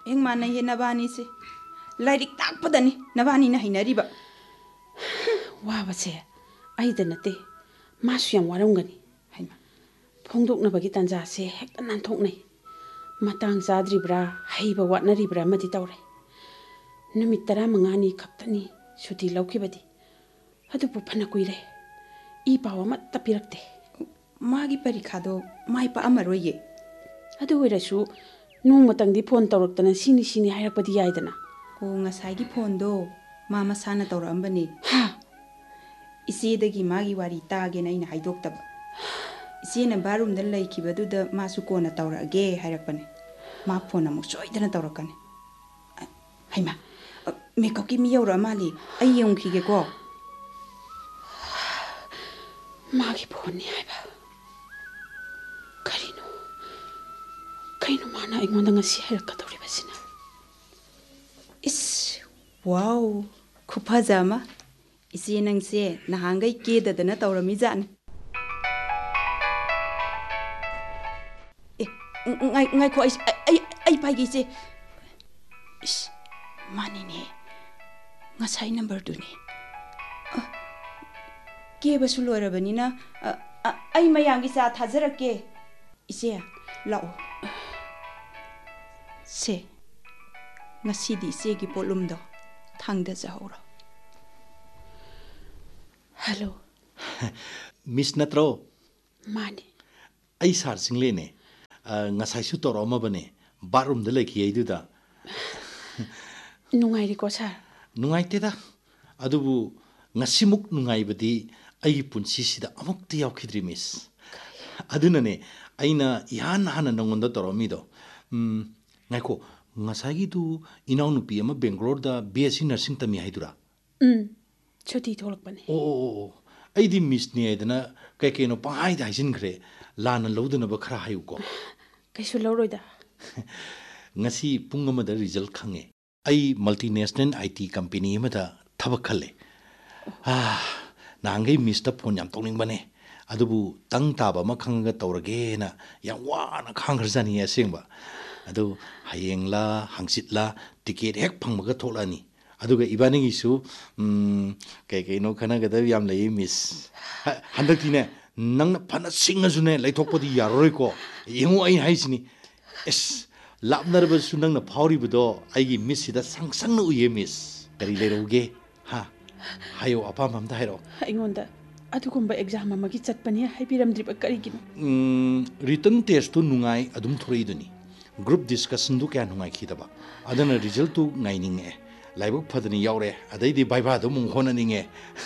Hang ꯃꯥꯟꯅꯩꯌꯦ ꯅꯕꯥꯅꯤꯁꯦ ꯂꯥꯏꯔꯤꯛ ꯇꯥꯛꯄꯗꯅꯤ ꯅꯕꯥꯅꯤꯅ ꯍꯩꯅꯔꯤꯕ ꯋꯥꯕꯁꯦ ꯑꯩꯗ ꯅꯠꯇꯦ ꯃꯥꯁꯨ ꯌꯥꯝ ꯋꯥꯔꯝꯒꯅꯤ ꯍꯩꯃ ꯐꯣꯡꯗꯣꯛꯅꯕꯒꯤ ꯇꯥꯟꯖꯥꯁꯦ ꯍꯦꯛꯇ ꯅꯥꯟꯊꯣꯛꯅꯩ ꯃꯇꯥꯡ ꯆꯥꯗ꯭ꯔꯤꯕ꯭ꯔꯥ ꯍꯩꯕ ꯋꯥꯠꯅꯔꯤꯕ꯭ꯔꯥ ꯑꯃꯗꯤ ꯇꯧꯔꯦ ꯅꯨꯃꯤꯠ 15ꯅꯤ ꯈꯛꯇꯅꯤ ꯁꯨꯇꯤ ꯂꯧꯈꯤꯕꯗꯤ ꯑꯗꯨꯕꯨ ꯐꯅ ꯀꯨꯏꯔꯦ ꯏ ꯄꯥꯎ ꯑꯃꯠꯇ ꯄꯤꯔꯛꯇꯦ ꯃꯥꯒꯤ ꯄꯔꯤꯈꯥꯗꯣ ꯃꯥꯏ ꯄꯥꯛꯑꯝꯃꯔꯣꯏꯌꯦ ꯑꯗꯨ ꯑꯣꯏꯔꯁꯨ ꯅꯣꯡꯃꯇꯪꯗꯤ ꯐꯣꯟ ꯇꯧꯔꯛꯇꯅ ꯁꯤꯅꯤ ꯍꯥꯏꯔꯛꯄꯗꯤ ꯌꯥꯏꯗꯅ ꯑꯣ ꯉꯁꯥꯏꯒꯤ ꯐꯣꯟꯗꯣ ꯃꯥ ꯃꯁꯥꯅ ꯇꯧꯔꯛꯑꯝꯕꯅꯤ ꯍꯥ ꯏꯆꯦꯗꯒꯤ ꯃꯥꯒꯤ ꯋꯥꯔꯤ ꯇꯥꯒꯦꯅ ꯑꯩꯅ ꯍꯥꯏꯗꯣꯛꯇꯕ ꯏꯆꯦꯅ ꯕꯥꯔꯨꯝꯗ ꯂꯩꯈꯤꯕꯗꯨꯗ ꯃꯥꯁꯨ ꯀꯣꯟꯅ ꯇꯧꯔꯛꯑꯒꯦ ꯍꯥꯏꯔꯛꯄꯅꯦ ꯃꯥ ꯐꯣꯟ ꯑꯃꯨꯛ ꯁꯣꯏꯗꯅ ꯇꯧꯔꯛꯀꯅꯤ ꯍꯩꯃ ꯃꯦꯀꯞꯀꯤ ꯃꯤ ꯌꯧꯔꯛꯑ ꯃꯥꯜꯂꯤ ꯑꯩ ꯌꯦꯡꯈꯤꯒꯦꯀꯣ ꯃꯥꯒꯤ ꯐꯣꯟꯅꯤ ꯍꯥꯏꯕ ꯀꯩꯅꯣ ꯃꯥꯅ ꯑꯩꯉꯣꯟꯗ ꯉꯁꯤ ꯍꯥꯏꯔꯛꯀꯗꯧꯔꯤꯕꯁꯤꯅ इस वाओ खुफाजा अमा इसे नंसे नहांगई केददना तौरमी जाने ए ngai ko ai pai gi se is mani ne ngasai number du ne ke basu loirabani na ai mayangi sa thajarake ise lao se ngasi di se gi polum do thang da jahoro hello miss natro mani ai sar single ne ngasai su toro ma bane bathroom da leki ai du da nungai ri ko sar nungai te da adubu ngasimuk nungai badi ai punsi sida amuk ti yaukidri miss aduna ne aina ihan hana nangonda toro mi do ngai ko ngasagi tu inau nupi ama Bangalore da BSc nursing tami haidura choti tholak bane oh ai di miss ni aidana kai kai no pai da hin gre lana loduna ba khara hayu ko kaisu loroida ngasi pung ama da result khange ai multinational IT company ama da thabak khale nangai miss ta phone yam tawning bane adubu tang taba ma khanga tawrage na yam wana khangrjani asengba adu hayengla hangchitla ticket hek phangmaga tholani aduga ibani su kai kai no khana ga da yam lei miss handakti ne nangna phana singaju ne laithokpodi yaroi ko yengu ai haisini es lapnarba su nangna phauri budo aigi miss sida sangsangna uye miss kari leroge ha hayo apa mamda hairo aingonda adugumba exam amagi chatpani haibiramdriba karigino written test tu nungai adum thorei duni group discussion du kya nungai khidaba adana result tu ngai ninge laibuk phadani yaure adaidi baiba du mung hona ninge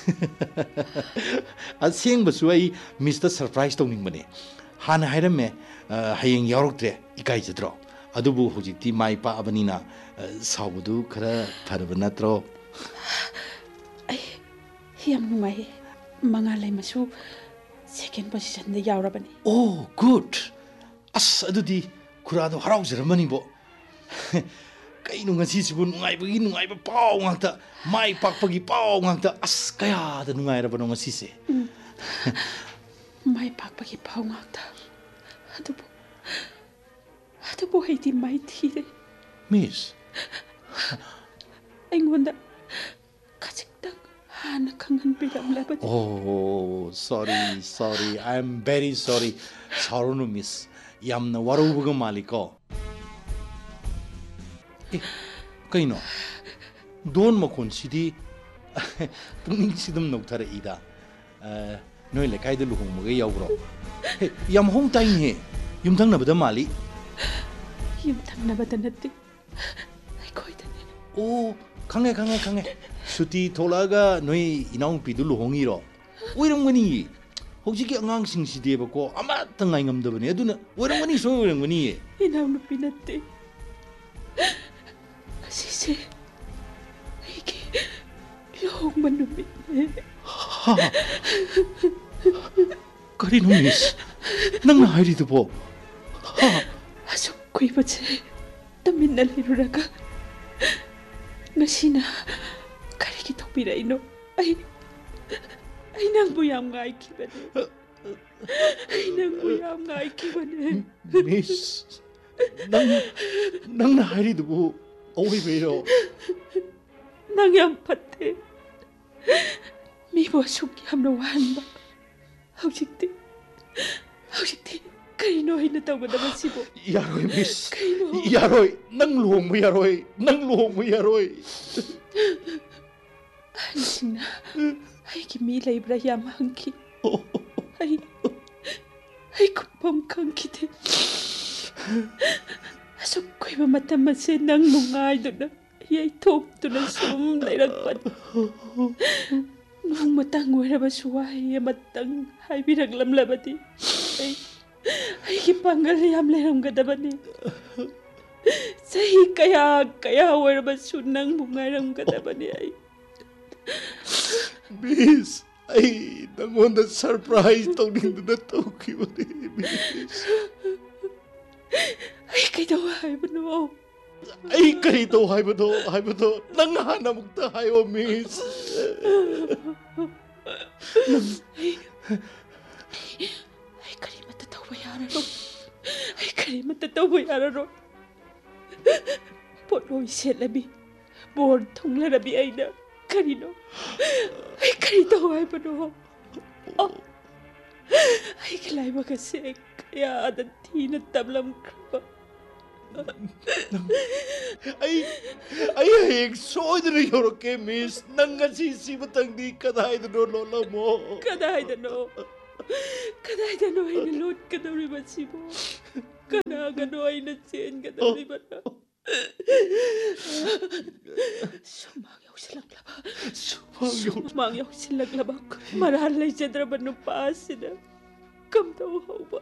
aseng basu ai Mr. Surprise tawning bane hana hairame hayeng yauroktre ikai jadro adubu hojikti mai pa abanina saubudu khara pharba natro ai yam nungai mangalai masu second position da yaurabani oh good as adudi khurado harau jarmani bo kainu ngasi sibu nungai ba pau ngakta mai pakpagi pau ngakta as kaya da nungai ra bano ngasi se mai pakpagi pau ngakta adubu haiti mai thire miss aingonda kachitang hana khangan biram labadi oh sorry I am very sorry soronu miss yamna warubuga maliko kaino don makon sidi pungning sidum nokthara ida noi lekai da luhung maga yawbro yam hong tai ne yumthang nabada mali yumthang nabada natti ai koidane oh khange suti tholaga noi inau pidu luhongi ro oiramgani hojiki angang sing sideba ko ama tangai ngamdabani aduna oiramgani so oiramgani inau nupi natte Sise, iki yung manupit ne. Kari no miss, nang nahiri to po. Asok ko'y batse, tamin na liruraga. Ngasina, kari kitang piray no. Ay nang buyam nga ikibane. Ay nang buyam nga ikibane. Miss, ꯅꯪꯅ ꯍꯥꯏꯔꯤꯗꯨꯕꯨ ꯑꯣꯏꯕꯩꯔꯣ? ꯅꯪ ꯌꯥꯝ ꯐꯠꯇꯦ. ꯃꯤꯕꯨ ꯑꯁꯨꯛ ꯌꯥꯝꯅ ꯋꯥꯍꯟꯕ. ꯍꯧꯖꯤꯛꯇꯤ ꯀꯔꯤꯅꯣ ꯑꯩꯅ ꯇꯧꯒꯗꯕꯁꯤꯕꯨ? ꯌꯥꯔꯣꯏ ꯃꯤꯁ. ꯀꯔꯤꯅꯣ? ꯌꯥꯔꯣꯏ. ꯅꯪ ꯂꯨꯍꯣꯡꯕ ꯌꯥꯔꯣꯏ. ꯅꯪ ꯂꯨꯍꯣꯡꯕ ꯌꯥꯔꯣꯏ. ꯑꯍꯟꯁꯤꯡꯅ ꯑꯩꯒꯤ ꯃꯤ ꯂꯩꯕ꯭ꯔꯥ ꯌꯥꯝ ꯍꯪꯈꯤ. ꯑꯩ ꯈꯨꯝꯐꯝ ꯈꯪꯈꯤꯗꯦ. ꯑꯁꯨꯛ ꯀꯨꯏꯕ ꯃꯇꯝ ꯑꯁꯦ ꯅꯪ ꯅꯨꯡꯉꯥꯏꯗꯨꯅ ꯌꯩꯊꯣꯛꯇꯨꯅ ꯁꯨꯝ ꯂꯩꯔꯛꯄꯅꯤ. ꯅꯣꯡꯃꯇꯪ ꯑꯣꯏꯔꯕꯁꯨ ꯋꯥꯍꯩ ꯑꯃꯇꯪ ꯍꯥꯏꯕꯤꯔꯛꯂꯝꯂꯕꯗꯤ ꯑꯩꯒꯤ ꯄꯥꯡꯒꯜ ꯌꯥꯝ ꯂꯩꯔꯝꯒꯗꯕꯅꯤ. ꯆꯍꯤ ꯀꯌꯥ ꯑꯣꯏꯔꯕꯁꯨ ꯅꯪꯕꯨ ꯉꯥꯏꯔꯝꯒꯗꯕꯅꯤ ꯑꯩ. ꯃꯤꯁ, ꯑꯩ ꯅꯪꯉꯣꯟꯗ ꯁꯔꯄ꯭ꯔꯥꯏꯖ ꯇꯧꯅꯤꯡꯗꯨꯅ ꯇꯧꯈꯤꯕꯅꯤ ꯃꯤꯁ. ꯑꯩ ꯀꯩꯗꯧ ꯍꯥꯏꯕꯅꯣ? ꯑꯩ ꯀꯔꯤ ꯇꯧ ꯍꯥꯏꯕꯗꯣ ꯅꯪ ꯍꯥꯟꯅ ꯑꯃꯨꯛꯇ ꯍꯥꯏꯌꯣ ꯃꯤꯁ. ꯑꯩ ꯀꯔꯤꯃꯠꯇ ꯇꯧꯕ ꯌꯥꯔꯔꯣꯏ. ꯀꯔꯤꯃꯠꯇ ꯇꯧꯕ ꯌꯥꯔꯔꯣꯏ. ꯄꯣꯠꯂꯣꯏ ꯁꯦꯠꯂꯕꯤ, ꯕꯣꯔ ꯊꯨꯡꯂꯔꯕꯤ ꯑꯩꯅ ꯀꯔꯤꯅꯣ? ꯑꯩ ꯀꯔꯤ ꯇꯧ ꯍꯥꯏꯕꯅꯣ? ꯑꯩꯒꯤ ꯂꯥꯏꯕꯛ ꯑꯁꯦ ꯀꯌꯥꯗ ꯊꯤꯅ ꯇꯝꯂꯝꯈ꯭ꯔꯕ. ꯑꯩ ꯍꯌꯦꯡ ꯁꯣꯏꯗꯅ ꯌꯧꯔꯛꯀꯦ ꯃꯤꯁ. ꯅꯪ ꯉꯁꯤ ꯁꯤꯃꯇꯪꯗꯤ ꯀꯗꯥꯏꯗꯅꯣ ꯂꯣꯠꯂꯝꯃꯣ. ꯀꯗꯥꯏꯗꯅꯣ ꯑꯩꯅ ꯂꯣꯠꯀꯗꯧꯔꯤꯕꯁꯤꯕꯨ? ꯀꯅꯥꯒꯅꯣ ꯑꯩꯅ ꯆꯦꯟꯒꯗꯧꯔꯤꯕꯅ? ꯁꯨꯃꯥꯡ ꯌꯧꯁꯤꯜꯂꯛꯂꯕ ꯃꯔꯥꯜ ꯂꯩꯖꯗ꯭ꯔꯕ ꯅꯨꯄꯥ ꯑꯁꯤꯅ ꯀꯝꯗꯧꯍꯧꯕ?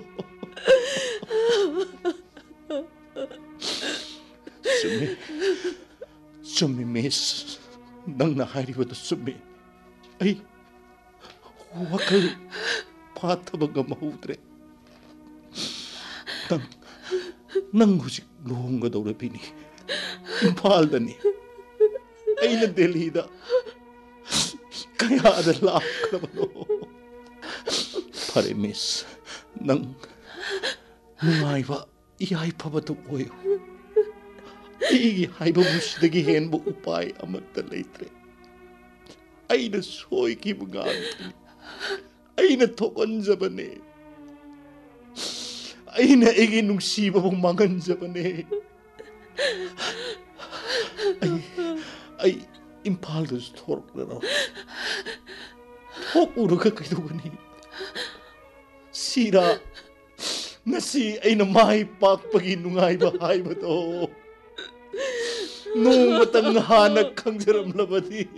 ꯆꯨꯝꯃꯤ ꯃꯤꯁ. ꯅꯪꯅ ꯍꯥꯏꯔꯤꯕꯗꯨ ꯆꯨꯝꯃꯤ. ꯑꯩ ꯋꯥꯈꯜ ꯐꯥꯊꯕ ꯉꯝꯍꯧꯗ꯭ꯔꯦ. ꯅꯪ ꯍꯧꯖꯤꯛ ꯂꯨꯍꯣꯡꯒꯗꯧꯔꯕꯤꯅꯤ. ꯏꯝꯐꯥꯜꯗꯅꯤ. ꯑꯩꯅ ꯗꯦꯜꯂꯤꯗ ꯀꯌꯥꯗ ꯂꯥꯛꯈ꯭ꯔꯕꯅꯣ. ꯐꯔꯦ ꯃꯤꯁ, ꯅꯪ ꯅꯨꯡꯉꯥꯏꯕ ꯌꯥꯏꯐꯕꯗꯨ ꯑꯣꯏꯌꯨ. ꯑꯩꯒꯤ ꯍꯥꯏꯕꯕꯨꯁꯤꯗꯒꯤ ꯍꯦꯟꯕ ꯎꯄꯥꯏ ꯑꯃꯠꯇ ꯂꯩꯇ꯭ꯔꯦ. ꯑꯩꯅ ꯁꯣꯏꯈꯤꯕ ꯉꯥꯛꯇꯅꯤ. ꯑꯩꯅ ꯊꯣꯛꯍꯟꯖꯕꯅꯦ. ꯑꯩꯅ ꯑꯩꯒꯤ ꯅꯨꯡꯁꯤꯕꯕꯨ ꯃꯥꯡꯍꯟꯖꯕꯅꯦ. ꯑꯩ ꯏꯝꯐꯥꯜꯗꯁꯨ ꯊꯣꯔꯛꯂꯔꯣꯏ. ꯊꯣꯛꯎꯔꯒ ꯀꯩꯗꯧꯒꯅꯤ? ꯁꯤꯔꯥ ꯉꯁꯤ ꯑꯩꯅ ꯃꯥꯏ ꯄꯥꯛꯄꯒꯤ ꯅꯨꯡꯉꯥꯏꯕ ꯍꯥꯏꯕꯗꯣ ꯅꯣꯡꯃꯇꯪ ꯍꯥꯟꯅ ꯈꯪꯖꯔꯝꯂꯕꯗꯤ.